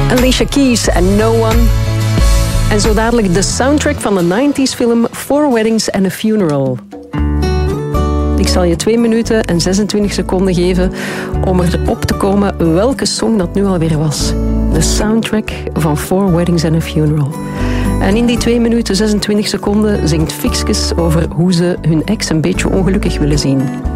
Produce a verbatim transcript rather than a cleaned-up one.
Alicia Keys en No One. En zo dadelijk de soundtrack van de nineties film Four Weddings and a Funeral. Ik zal je twee minuten en zesentwintig seconden geven om erop te komen welke song dat nu alweer was. De soundtrack van Four Weddings and a Funeral. En in die twee minuten zesentwintig seconden zingt Fixkes over hoe ze hun ex een beetje ongelukkig willen zien.